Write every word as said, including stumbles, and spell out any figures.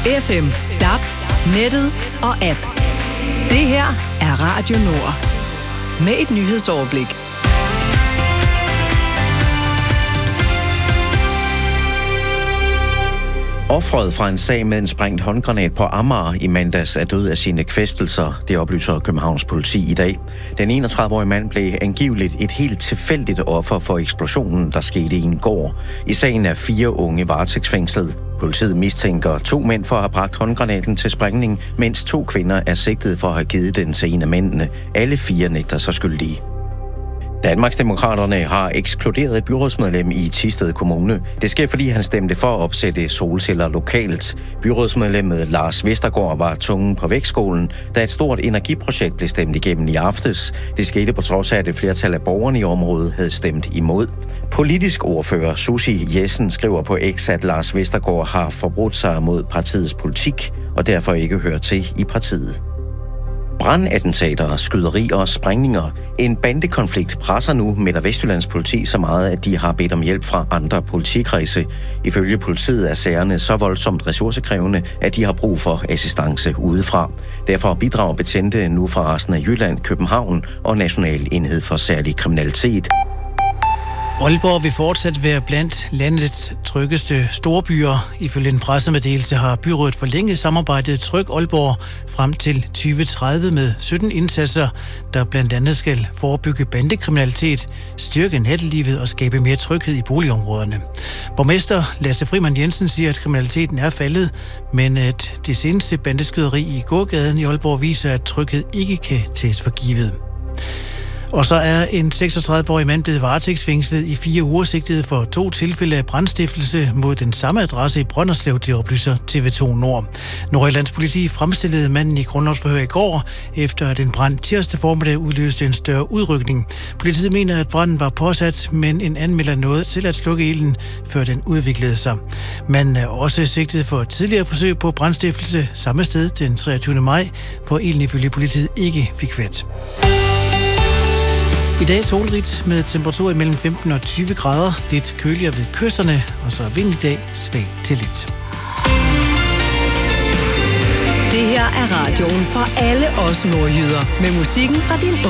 F M, D A B, nettet og app. Det her er Radio Nord. Med et nyhedsoverblik. Offeret fra en sag med en sprængt håndgranat på Amager i mandags er død af sine kvæstelser, det oplyser Københavns politi i dag. Den enogtredive-årige mand blev angiveligt et helt tilfældigt offer for eksplosionen, der skete i en gård. I sagen er fire unge varetægtsfængslet. Politiet mistænker to mænd for at have bragt håndgranaten til sprængning, mens to kvinder er sigtet for at have givet den til en af mændene. Alle fire nægter sig skyldige. Danmarksdemokraterne har ekskluderet et byrådsmedlem i Thisted Kommune. Det sker, fordi han stemte for at opsætte solceller lokalt. Byrådsmedlemmet Lars Vestergaard var tungen på vægtskålen, da et stort energiprojekt blev stemt igennem i aftes. Det skete på trods af, at et flertal af borgerne i området havde stemt imod. Politisk ordfører Susie Jessen skriver på X, at Lars Vestergaard har forbrudt sig mod partiets politik og derfor ikke hører til i partiet. Brandattentater, skyderier og sprængninger. En bandekonflikt presser nu Midt- og Vestjyllands politi så meget, at de har bedt om hjælp fra andre politikredse. Ifølge politiet er sagerne så voldsomt ressourcekrævende, at de har brug for assistance udefra. Derfor bidrager betjente nu fra resten af Jylland, København og National Enhed for Særlig Kriminalitet. Aalborg vil fortsat være blandt landets tryggeste storbyer. Ifølge en pressemeddelelse har byrådet forlænget samarbejdet Tryg Aalborg frem til tyve tredive med sytten indsatser, der blandt andet skal forebygge bandekriminalitet, styrke nattelivet og skabe mere tryghed i boligområderne. Borgmester Lasse Frimann Jensen siger, at kriminaliteten er faldet, men at det seneste bandeskyderi i gågaden i Aalborg viser, at tryghed ikke kan tages for givet. Og så er en seksogtredive-årig mand blevet varetægtsfængslet i fire uger sigtet for to tilfælde af brandstiftelse mod den samme adresse i Brønderslev, det oplyser T V to Nord. Nordjyllands politi fremstillede manden i grundlovsforhør i går, efter at en brand tirsdag formiddag udløste en større udrykning. Politiet mener, at branden var påsat, men en anmelder nåede til at slukke ilden, før den udviklede sig. Manden er også sigtet for tidligere forsøg på brandstiftelse samme sted den treogtyvende maj, hvor ilden ifølge politiet ikke fik fat. I dag solrigt med temperaturer imellem femten og tyve grader, lidt køligere ved kysterne, og så vind i dag svag til lidt. Det her er radioen for alle os nordjyder, med musikken fra din